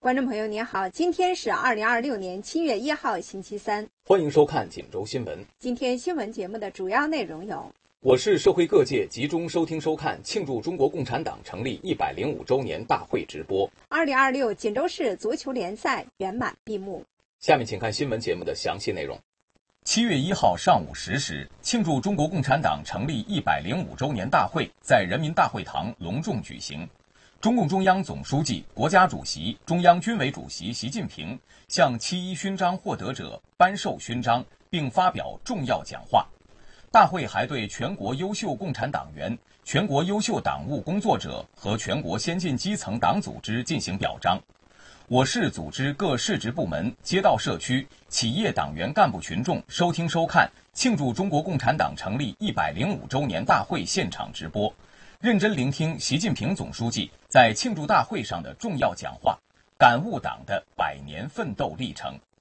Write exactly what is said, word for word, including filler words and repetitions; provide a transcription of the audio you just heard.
观众朋友您好，今天是二零二六年七月一号星期三， 欢迎收看锦州新闻。 今天新闻节目的主要内容有： 我市社会各界集中收听收看庆祝中国共产党成立一百零五周年大会直播。 二零二六锦州市足球联赛圆满闭幕。 下面请看新闻节目的详细内容。 七月一号上午十时，庆祝中国共产党成立一百零五周年大会在人民大会堂隆重举行。中共中央总书记、国家主席、中央军委主席习近平向七一勋章获得者颁授勋章，并发表重要讲话。大会还对全国优秀共产党员、全国优秀党务工作者和全国先进基层党组织进行表彰。我市组织各市直部门、街道社区、企业党员干部群众收听收看庆祝中国共产党成立一百零五周年大会现场直播，认真聆听习近平总书记在庆祝大会上的重要讲话，感悟党的百年奋斗历程。